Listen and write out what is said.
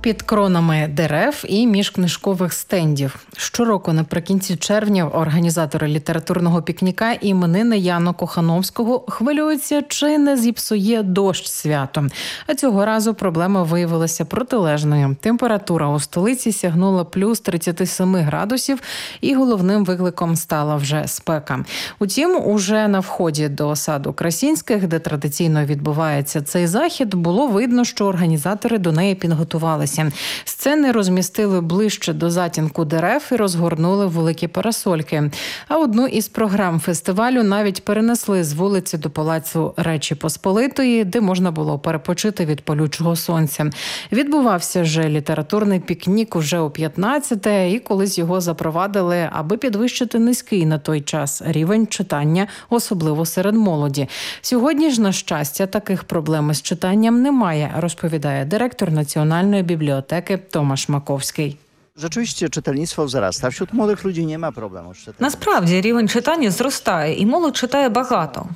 Під кронами дерев і між книжкових стендів. Щороку наприкінці червня організатори літературного пікніка іменини Яна Кохановського хвилюються, чи не зіпсує дощ свято. А цього разу проблема виявилася протилежною. Температура у столиці сягнула плюс 37 градусів, і головним викликом стала вже спека. Утім, уже на вході до саду Красінських, де традиційно відбувається цей захід, було видно, що організатори до неї підготувалися. Сцени розмістили ближче до затінку дерев і розгорнули великі парасольки. А одну із програм фестивалю навіть перенесли з вулиці до палацу Речі Посполитої, де можна було перепочити від палючого сонця. Відбувався же літературний пікнік уже о 15-те, і колись його запровадили, аби підвищити низький на той час рівень читання, особливо серед молоді. Сьогодні ж, на щастя, таких проблем із читанням немає, розповідає директор Національної бібліотеки Томаш Маковський. Rzeczywiście czytelnictwo wzrasta. Wśród młodych ludzi nie ma problemu z czytaniem. Насправді рівень читання зростає, і молодь читає багато.